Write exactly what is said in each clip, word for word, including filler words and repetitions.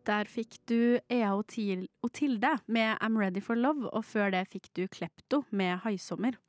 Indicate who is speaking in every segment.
Speaker 1: Der fikk du Ea og Til- og Tilde med I'm Ready for Love, og før det fikk du Klepto med Haisommer.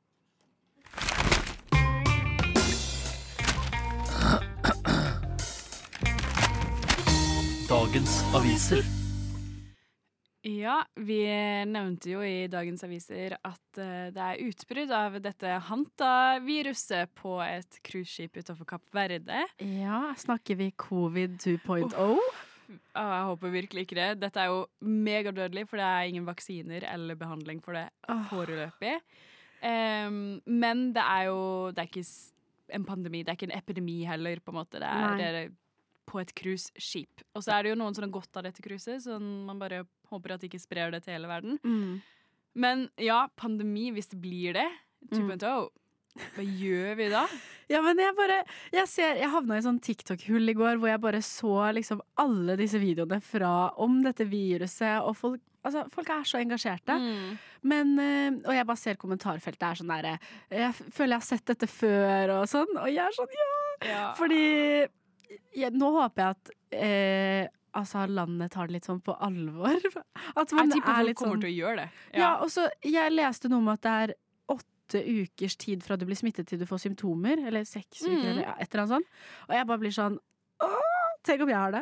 Speaker 2: Dagens aviser.
Speaker 3: Ja, vi nevnte jo i dagens aviser at uh, det er utbrudd av dette Hanta-viruset på et cruiseskip utenfor Kapp Verde.
Speaker 1: Ja, snakker vi covid to point oh?
Speaker 3: Ah, jeg håper virkelig ikke det. Dette er jo megadødelig, for det er ingen vaksiner eller behandling for det foreløpig. Um, men det er jo det er ikke en pandemi, det er ikke en epidemi heller, på en måte. Det er, det er på et cruiseskip. Og så er det jo noen som har godt av dette cruiset, så man bare håper at de ikke sprer det til hele verden.
Speaker 1: Mm.
Speaker 3: Men ja, pandemi, hvis det blir det, to point oh, hva gjør vi da?
Speaker 1: Ja, men jeg bare, jeg ser, jeg havna i sånn TikTok-hull i går, hvor jeg bare så liksom alle disse videoene fra om dette viruset, og folk, altså, folk er så engasjerte.
Speaker 3: Mm.
Speaker 1: Men, øh, og jeg bare ser kommentarfeltet er sånn der, jeg føler jeg har sett dette før, og sånn, og jeg er sånn, ja!
Speaker 3: Ja.
Speaker 1: Fordi, jeg, nå håper jeg at eh, altså, landet tar det litt sånn på alvor. At man
Speaker 3: jeg tipper
Speaker 1: er
Speaker 3: folk
Speaker 1: litt
Speaker 3: kommer
Speaker 1: sånn,
Speaker 3: til å gjøre det.
Speaker 1: ja. ja, og så, jeg leste noe om at det er åtte ukers tid fra du blir smittet til du får symptomer, eller seks uker,
Speaker 3: Mm.
Speaker 1: eller ja, et eller annet sånt. Og jeg bare blir sånn, åh, tenk om jeg har det.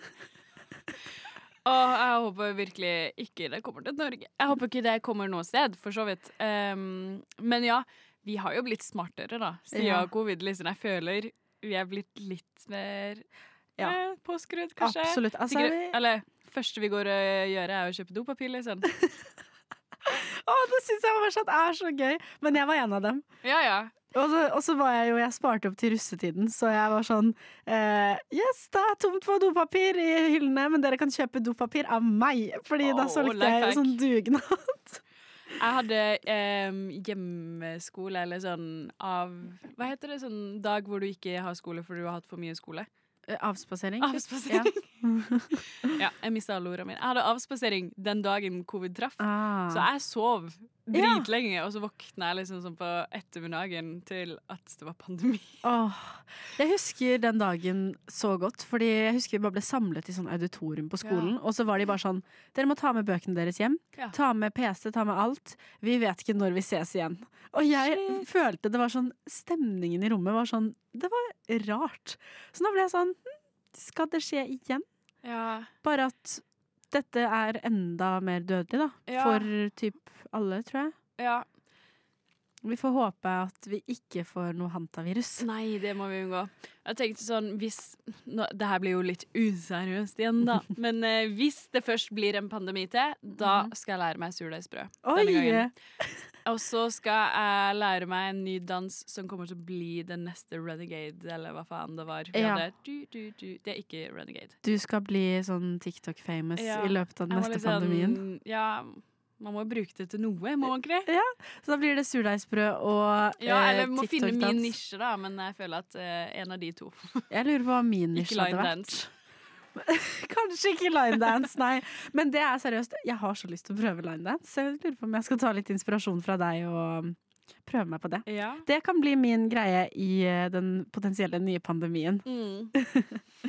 Speaker 3: Og jeg håper virkelig ikke det kommer til Norge. Jeg håper ikke det kommer noe sted, for så vidt. Um, men ja, vi har jo blitt smartere da, siden
Speaker 1: Ja.
Speaker 3: covid. Liksom. Jeg føler vi er blitt litt mer
Speaker 1: Ja.
Speaker 3: eh, påskrudd, kanskje.
Speaker 1: Absolutt. Altså,
Speaker 3: Sikkert,
Speaker 1: vi-
Speaker 3: eller, første vi går og gjør er å kjøpe dopapir, liksom.
Speaker 1: Åh, det synes jeg fortsatt er så gøy. Men jeg var en av dem.
Speaker 3: Ja, ja.
Speaker 1: Og så, og så var jeg jo, jeg sparte opp til russetiden, så jeg var sånn, eh, yes, det er tomt for dopapir i hyllene, men dere kan kjøpe dopapir av meg, fordi da
Speaker 3: Åh,
Speaker 1: solgte jeg
Speaker 3: lifehack.
Speaker 1: sånn dugnad.
Speaker 3: Jeg hadde eh, hjemmeskole, eller sånn av Hva heter det? Sånn dag hvor du ikke har skole fordi du har hatt for mye skole.
Speaker 1: Eh, Avspasering.
Speaker 3: Avspasering. Ja, jeg mistet alle ordene mine. Jeg hadde avspasering den dagen covid traff.
Speaker 1: Ah.
Speaker 3: Så jeg sov dritlenge, og så våkna jeg liksom sånn på ettermiddagen til at det var pandemi.
Speaker 1: Åh, jeg husker den dagen så godt, fordi jeg husker vi bare ble samlet i sånn auditorium på skolen,
Speaker 3: Ja.
Speaker 1: og så var de bare sånn, dere må ta med bøkene deres hjem,
Speaker 3: Ja.
Speaker 1: ta med P C, ta med alt, vi vet ikke når vi ses igjen. Og jeg
Speaker 3: Shit.
Speaker 1: følte det var sånn, stemningen i rommet var sånn, det var rart. Så nå ble jeg sånn, hm, skal det skje igjen?
Speaker 3: Ja.
Speaker 1: Bare at dette er enda mer dødelig da,
Speaker 3: Ja.
Speaker 1: for typ alle, tror jeg.
Speaker 3: ja.
Speaker 1: Vi får håpe at vi ikke får noe hantavirus.
Speaker 3: Nei, det må vi unngå. Jeg tenkte sånn, hvis nå, det her blir jo litt useriøst igjen, da. Men eh, hvis det først blir en pandemi til, da skal jeg lære meg surdeigsbrød. denne
Speaker 1: Oi!
Speaker 3: gangen. Og så skal jeg lære meg en ny dans som kommer til å bli den neste Renegade, eller hva faen det var. Vi
Speaker 1: Ja.
Speaker 3: hadde, du, du, du. Det er ikke Renegade.
Speaker 1: Du skal bli sånn TikTok-famous
Speaker 3: Ja.
Speaker 1: i løpet av den
Speaker 3: Jeg må
Speaker 1: neste
Speaker 3: liksom-
Speaker 1: pandemien.
Speaker 3: Ja, man må bruke det til noe, må man ikke det?
Speaker 1: Så da blir det surdeigsbrød og
Speaker 3: Ja,
Speaker 1: eh,
Speaker 3: eller må finne min
Speaker 1: TikTok-dans.
Speaker 3: nisje, da, men jeg føler at eh, en av de to.
Speaker 1: Jeg lurer på hva min
Speaker 3: Ikke
Speaker 1: nisje hadde
Speaker 3: line
Speaker 1: vært.
Speaker 3: dance.
Speaker 1: Kanskje ikke line dance, nei. Men det er seriøst. Jeg har så lyst til å prøve line dance. Jeg lurer på om jeg skal ta litt inspirasjon fra deg og um, prøve meg på det.
Speaker 3: Ja.
Speaker 1: Det kan bli min greie i eh, den potensielle nye pandemien.
Speaker 3: Mm.